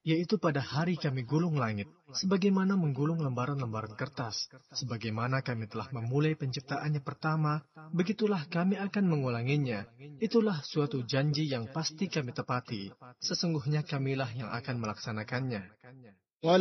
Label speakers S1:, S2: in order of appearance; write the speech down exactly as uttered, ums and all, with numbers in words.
S1: yaitu pada hari kami gulung langit, sebagaimana menggulung lembaran-lembaran kertas. Sebagaimana kami telah memulai penciptaannya pertama, begitulah kami akan mengulanginya. Itulah suatu janji yang pasti kami tepati. Sesungguhnya kamilah yang akan melaksanakannya.